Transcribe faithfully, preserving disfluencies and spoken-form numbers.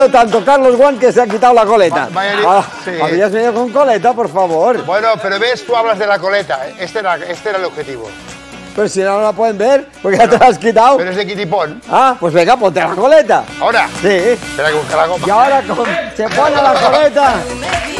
tanto Carlos Juan que se ha quitado la coleta. Va- vaya- Ah, sí. habías venido con coleta, por favor. Bueno, pero ves, tú hablas de la coleta. Este era, este era el objetivo. Pero si no la pueden ver, porque ya te la has quitado. Pero es de kitipón. Ah, pues venga, ponte la coleta. Ahora. Sí. Espera que busque la goma. Y ahora con- se pone la coleta.